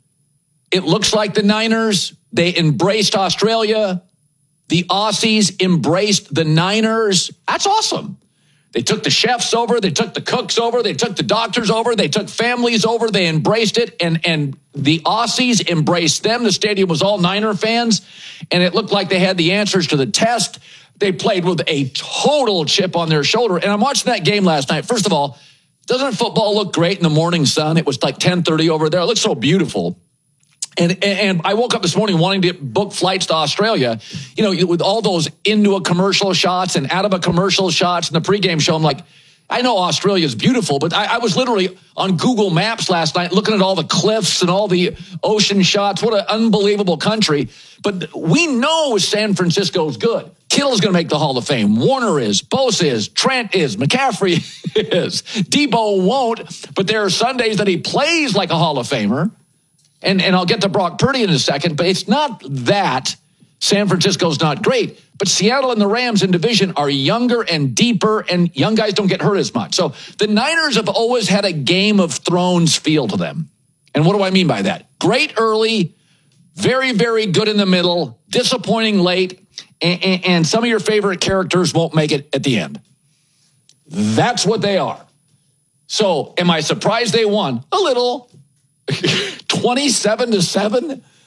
it looks like the Niners, they embraced Australia. The Aussies embraced the Niners. That's awesome. They took the chefs over. They took the cooks over. They took the doctors over. They took families over. They embraced it. And, and the Aussies embraced them. The stadium was all Niner fans. And it looked like they had the answers to the test. They played with a total chip on their shoulder. And I'm watching that game last night. First of all, doesn't football look great in the morning sun? It was like ten thirty over there. It looks so beautiful. And, and I woke up this morning wanting to book flights to Australia, you know, with all those into a commercial shots and out of a commercial shots and the pregame show. I'm like, I know Australia is beautiful, but I, I was literally on Google Maps last night looking at all the cliffs and all the ocean shots. What an unbelievable country. But we know San Francisco's good. Kittle's going to make the Hall of Fame. Warner is. Bosa is. Trent is. McCaffrey is. Debo won't, but there are Sundays that he plays like a Hall of Famer. And, and I'll get to Brock Purdy in a second, but it's not that San Francisco's not great. But Seattle and the Rams in division are younger and deeper, and young guys don't get hurt as much. So the Niners have always had a Game of Thrones feel to them. And what do I mean by that? Great early, very, very good in the middle, disappointing late, and, and, and some of your favorite characters won't make it at the end. That's what they are. So am I surprised they won? A little. twenty-seven to seven?